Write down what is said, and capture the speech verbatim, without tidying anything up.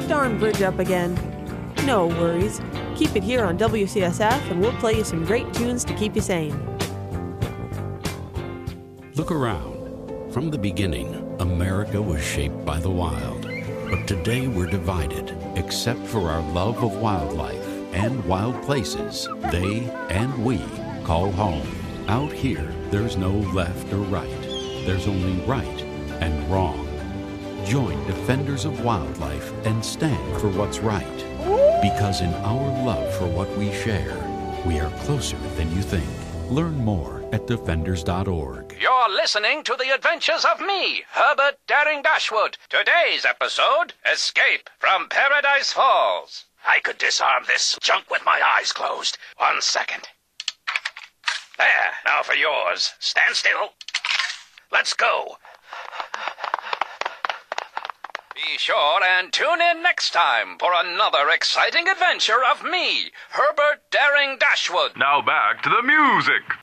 darn bridge up again. No worries. Keep it here on W C S F and we'll play you some great tunes to keep you sane. Look around. From the beginning, America was shaped by the wild. But today we're divided, except for our love of wildlife and wild places they and we call home. Out here, there's no left or right. There's only right and wrong. Join Defenders of Wildlife and stand for what's right. Because in our love for what we share, we are closer than you think. Learn more at defenders dot org. You're listening to the adventures of me, Herbert Daring Dashwood. Today's episode, Escape from Paradise Falls. I could disarm this junk with my eyes closed. One second. There, now for yours. Stand still. Let's go. Be sure and tune in next time for another exciting adventure of me, Herbert Daring Dashwood. Now back to the music.